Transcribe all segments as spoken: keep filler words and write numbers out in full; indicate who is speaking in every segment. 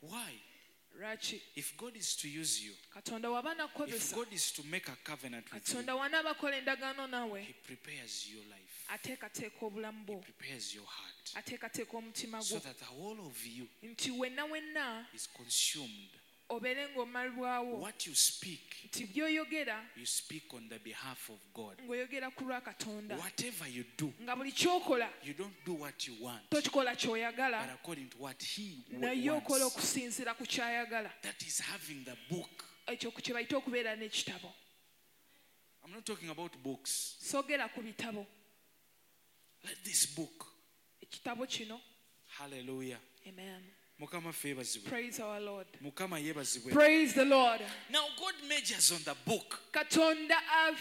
Speaker 1: Why?
Speaker 2: Lwaki?
Speaker 1: If God is to use you,
Speaker 2: Katonda wabana
Speaker 1: if
Speaker 2: kukozesa,
Speaker 1: God is to make a covenant with you,
Speaker 2: Katonda wanaabakola endagaano naawe,
Speaker 1: He prepares your life.
Speaker 2: ateekateeka obulamu
Speaker 1: He
Speaker 2: bwo,
Speaker 1: prepares your heart
Speaker 2: ateekateeka omutima
Speaker 1: so
Speaker 2: gwo,
Speaker 1: that the whole of you
Speaker 2: nti wenna wenna
Speaker 1: is consumed.
Speaker 2: obeere ng'omalibwawo,
Speaker 1: What you speak,
Speaker 2: nti by'oyogera
Speaker 1: you speak on the behalf of God.
Speaker 2: ng'oyogera ku lwa Katonda,
Speaker 1: Whatever you do,
Speaker 2: nga buli ky'okola
Speaker 1: you don't do what you want,
Speaker 2: tokikola
Speaker 1: but
Speaker 2: ky'oyagala,
Speaker 1: according to what He
Speaker 2: naye okola
Speaker 1: wants.
Speaker 2: okusinziira ku ky'ayagala.
Speaker 1: That is having the book.
Speaker 2: Ekyo kye bayita okubeera n'ekitabo.
Speaker 1: I'm not talking about books.
Speaker 2: Soogera ku bitabo.
Speaker 1: Let this book.
Speaker 2: Ekitabo kino.
Speaker 1: Hallelujah.
Speaker 2: Amen.
Speaker 1: Mukama febazibwe.
Speaker 2: Praise our Lord.
Speaker 1: Mukama yebazibwe.
Speaker 2: Praise the Lord.
Speaker 1: Now God measures on the book.
Speaker 2: Katonda av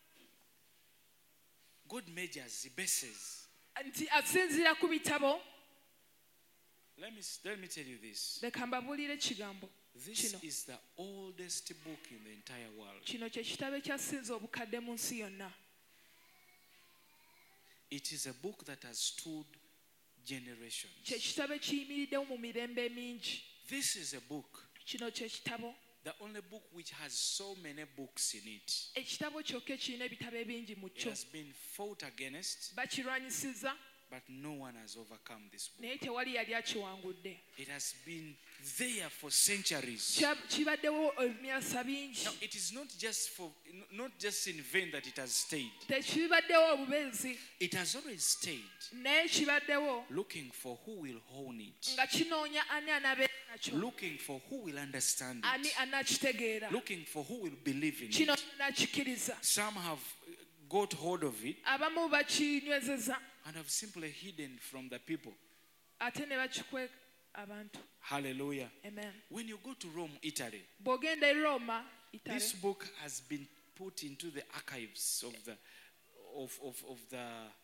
Speaker 1: God measures, He bases.
Speaker 2: nti asinziira ku bitabo.
Speaker 1: Let me let me tell you this.
Speaker 2: Leka mbabuulire ekigambo
Speaker 1: This
Speaker 2: kino.
Speaker 1: is the oldest book in the entire world.
Speaker 2: Kino kye kitabo ekyasinze obukadde mu nsi yonna.
Speaker 1: It is a book that has stood generations.
Speaker 2: Kye kitabo ekiyimiriddewo mu mirembe emingi.
Speaker 1: This is a book,
Speaker 2: Kino kye kitabo.
Speaker 1: the only book which has so many books in it.
Speaker 2: Ekitabo kyokka ekirina ebitabo ebingi mu
Speaker 1: It
Speaker 2: kyo.
Speaker 1: has been fought against,
Speaker 2: Bakirwanyisiza
Speaker 1: but no one has overcome this book.
Speaker 2: naye tewali yali akiwangudde.
Speaker 1: It has been there for centuries.
Speaker 2: Kya- Kibaddewo emyasa bingi.
Speaker 1: Now, it is not just for not just in vain that it has stayed.
Speaker 2: Tekibaddewo obubenzi,
Speaker 1: It has always stayed,
Speaker 2: naye kibaddewo
Speaker 1: looking for who will own it,
Speaker 2: nga kinoonya ani anaabeera nakyo,
Speaker 1: looking for who will understand
Speaker 2: ani
Speaker 1: it,
Speaker 2: anaakitegeera,
Speaker 1: looking for who will believe in
Speaker 2: kino
Speaker 1: it.
Speaker 2: anaakikiriza.
Speaker 1: Some have got hold of it
Speaker 2: Abamu bakinywezeza
Speaker 1: and have simply hidden from the people.
Speaker 2: ate ne bakikwe abantu.
Speaker 1: Hallelujah.
Speaker 2: Amen.
Speaker 1: When you go to Rome, Italy,
Speaker 2: Bw'ogenda e Roma, Italy,
Speaker 1: this book has been put into the archives of the of, of, of the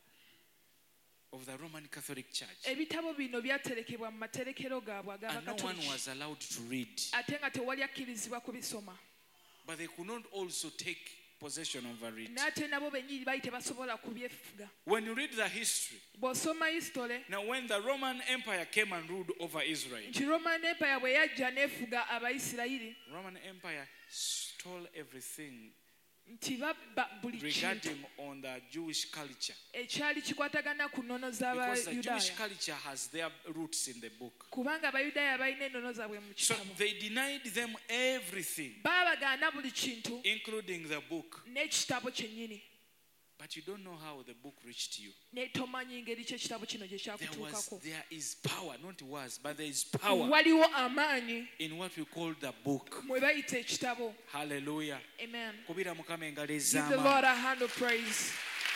Speaker 1: of the Roman Catholic Church.
Speaker 2: ebitabo bino byaterekebwa mu materekero gaabwe
Speaker 1: And no one
Speaker 2: ag'Abakatoliki,
Speaker 1: was allowed to read.
Speaker 2: ate nga tewali akkirizibwa kubisoma.
Speaker 1: But they could not also take possession over it.
Speaker 2: N'ate nabo bennyini baali tebasobola kubyefuga.
Speaker 1: When you read the history,
Speaker 2: Bw'osoma history,
Speaker 1: now when the Roman Empire came and ruled over Israel,
Speaker 2: nti Roman Empire bwe yajja n'efuga Abayisirayiri,
Speaker 1: Roman Empire stole everything
Speaker 2: nti babba buli kintu
Speaker 1: regarding on the Jewish culture.
Speaker 2: ekyali kikwatagana ku nnono
Speaker 1: Because the Jewish
Speaker 2: z'Abayudaaya,
Speaker 1: culture has their roots in the book.
Speaker 2: kubanga Abayudaaya balina ennono zaabwe mu
Speaker 1: So
Speaker 2: kitabo.
Speaker 1: they denied them everything,
Speaker 2: Baabagaana buli kintu
Speaker 1: including the book.
Speaker 2: n'ekitabo kyennyini,
Speaker 1: But you don't know how the book reached you.
Speaker 2: naye tomanyi ngeri ki ekitabo kino gye
Speaker 1: There was,
Speaker 2: kyakutuukako.
Speaker 1: there is power, not was, but there is power
Speaker 2: Waliwo amaanyi
Speaker 1: in what we call the book.
Speaker 2: mwe bayita ekitabo.
Speaker 1: Hallelujah.
Speaker 2: Amen.
Speaker 1: Kubira Mukama engalo
Speaker 2: Give the
Speaker 1: ez'amaanyi.
Speaker 2: Lord a hand of praise.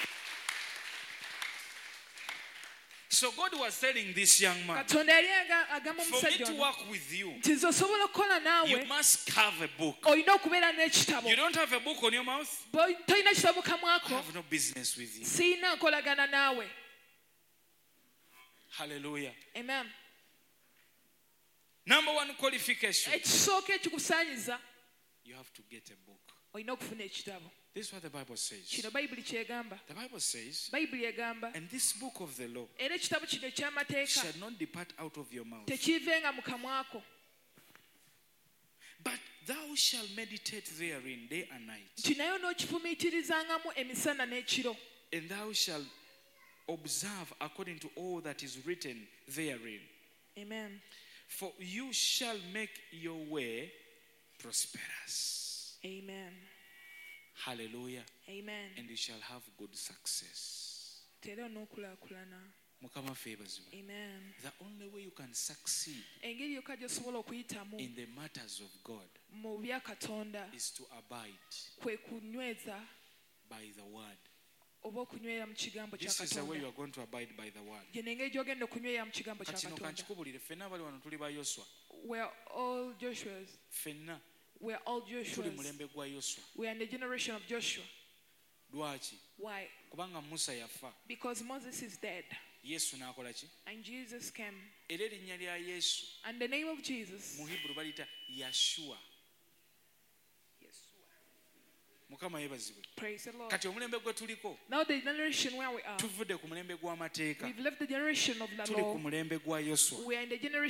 Speaker 1: So God was telling this young man,
Speaker 2: Katonda yali aga- agamba
Speaker 1: for me
Speaker 2: omusajja
Speaker 1: to
Speaker 2: ono
Speaker 1: work with you,
Speaker 2: nti nze osobola okukola
Speaker 1: you
Speaker 2: naawe,
Speaker 1: must have a book.
Speaker 2: olina okubeera n'ekitabo.
Speaker 1: You don't have a book on your mouth?
Speaker 2: Bwe tolina kitabo
Speaker 1: I
Speaker 2: kamwako,
Speaker 1: have no business with you.
Speaker 2: siyina nkolagana naawe.
Speaker 1: Hallelujah.
Speaker 2: Amen.
Speaker 1: Number one qualification,
Speaker 2: Ekisooka ekikusaanyiza,
Speaker 1: you have to get a book.
Speaker 2: olina okufuna ekitabo.
Speaker 1: This is what the Bible says.
Speaker 2: Kino Bayibuli kyegamba.
Speaker 1: The Bible says,
Speaker 2: Bayibuli egamba,
Speaker 1: and this book of the law
Speaker 2: era ekitabo kino eky'amateeka
Speaker 1: shall not depart out of your mouth,
Speaker 2: tekiivenga mu kamwako,
Speaker 1: but thou shalt meditate therein day and night,
Speaker 2: nti naye onookifumiitirizangamu emisana n'ekiro,
Speaker 1: and thou shalt observe according to all that is written therein.
Speaker 2: Amen.
Speaker 1: For you shall make your way prosperous.
Speaker 2: Amen.
Speaker 1: Hallelujah.
Speaker 2: Amen.
Speaker 1: And you shall have good success.
Speaker 2: Tera onookulaakulana.
Speaker 1: Mukama favors you.
Speaker 2: Amen.
Speaker 1: The only way you can succeed
Speaker 2: Engeri yokka gy'osobola okuyitamu
Speaker 1: in the matters of God
Speaker 2: mu bya Katonda
Speaker 1: is to abide
Speaker 2: kwe kunyweza
Speaker 1: by the word.
Speaker 2: oba okunywera mu kigambo kya
Speaker 1: This is the way you
Speaker 2: Katonda.
Speaker 1: are going to abide by the word.
Speaker 2: Gye n'engeri gy'ogenda okunywera mu kigambo kya
Speaker 1: Kati no
Speaker 2: Katonda.
Speaker 1: kankikubulire ffenna abali wano tuli ba Yoswa.
Speaker 2: We are all Joshuas.
Speaker 1: Ffenna
Speaker 2: We are all
Speaker 1: tuli
Speaker 2: Joshuas.
Speaker 1: mulembe gwa Yoswa.
Speaker 2: We are in the generation of Joshua.
Speaker 1: Lwaki?
Speaker 2: Why?
Speaker 1: Kubanga Musa yafa.
Speaker 2: Because Moses is dead
Speaker 1: Yesu n'akola ki?
Speaker 2: and Jesus came.
Speaker 1: Era erinnya lya Yesu
Speaker 2: And the name of Jesus,
Speaker 1: mu Hebrew baliyita Yashua. Mukama yebazibwe.
Speaker 2: praise the Lord.
Speaker 1: Kati omulembe gwe tuliko
Speaker 2: Now the generation where we are,
Speaker 1: tuvudde ku mulembe gw'amateeka
Speaker 2: we've left the generation of the
Speaker 1: tuli ku
Speaker 2: law.
Speaker 1: mulembe gwa Yoswa.
Speaker 2: We are in the generation